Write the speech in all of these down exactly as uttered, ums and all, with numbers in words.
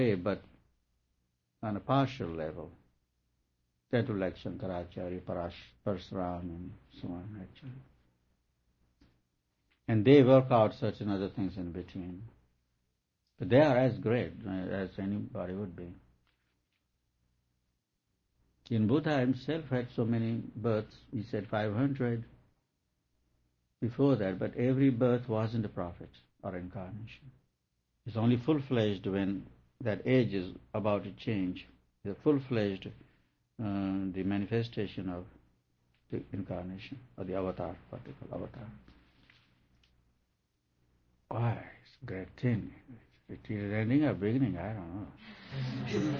but on a partial level. That to like Shankaracharya, Parash, Parasuram, and so on, actually. And they work out certain other things in between. But they are as great as anybody would be. In Buddha himself had so many births, he said five hundred before that, but every birth wasn't a prophet or incarnation. It's only full-fledged when that age is about to change. The full-fledged, uh, the manifestation of the incarnation, or the avatar, what they call avatar. Why, it's a great thing. It is ending or beginning, I don't know.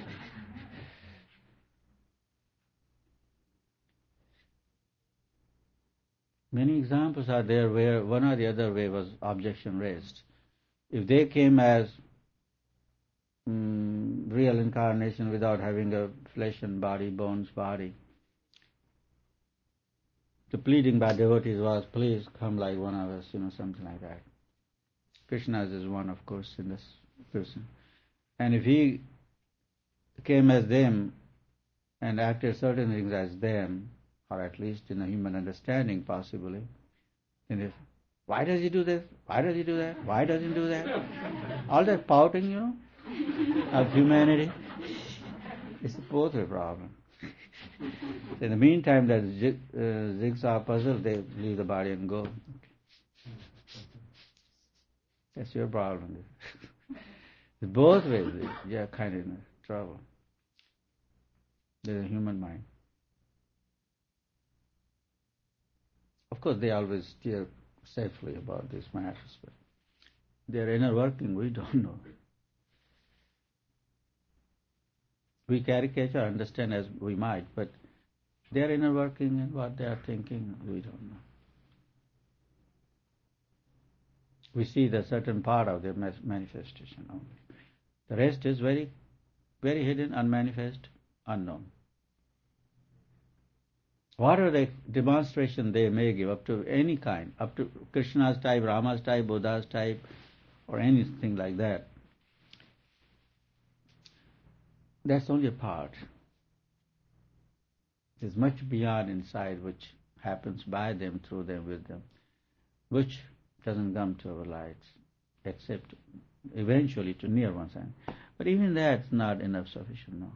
Many examples are there where one or the other way was objection raised. If they came as mm, real incarnation without having a flesh and body, bones body, the pleading by devotees was, please come like one of us, you know, something like that. Krishna's is one, of course, in this person. And if he came as them and acted certain things as them, or at least in a human understanding possibly, then if, why does he do this? Why does he do that? Why doesn't he do that? All that pouting, you know, of humanity, it's both a problem. In the meantime, that uh, jigsaw puzzle, they leave the body and go. That's your problem. Both ways, you're kind of in trouble. There's a human mind. Of course, they always steer safely about these matters, but their inner working, we don't know. We caricature, understand as we might, but their inner working and what they are thinking, we don't know. We see the certain part of their manifestation only. The rest is very, very hidden, unmanifest, unknown. Whatever the demonstration they may give, up to any kind, up to Krishna's type, Rama's type, Buddha's type, or anything like that, that's only a part. There's much beyond inside which happens by them, through them, with them, which doesn't come to our lights, except eventually to near one's end. But even that's not enough sufficient, no.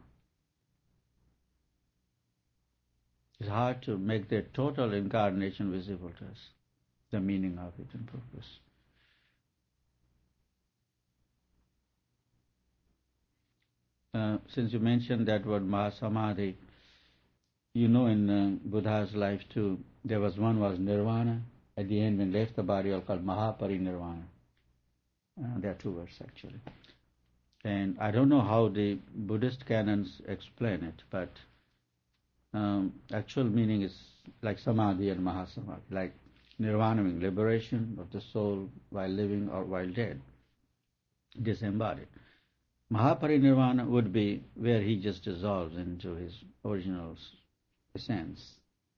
It's hard to make their total incarnation visible to us, the meaning of it and purpose. Uh, since you mentioned that word Mahasamadhi, you know in uh, Buddha's life too, there was one was Nirvana. At the end when he left the body, all called Mahaparinirvana. Uh, there are two words actually. And I don't know how the Buddhist canons explain it, but um, actual meaning is like Samadhi and Mahasamadhi, like Nirvana meaning liberation of the soul while living or while dead, disembodied. Mahaparinirvana would be where he just dissolves into his original essence.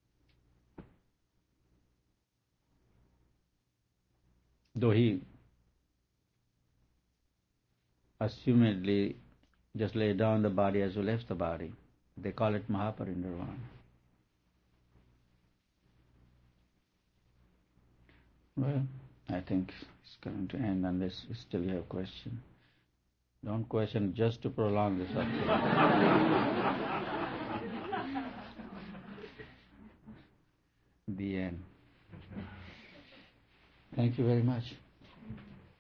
Though he assumedly just laid down the body as he left the body, they call it Mahaparinirvana. Well, I think it's going to end unless you still have a question. Don't question just to prolong the subject. The end. Thank you very much.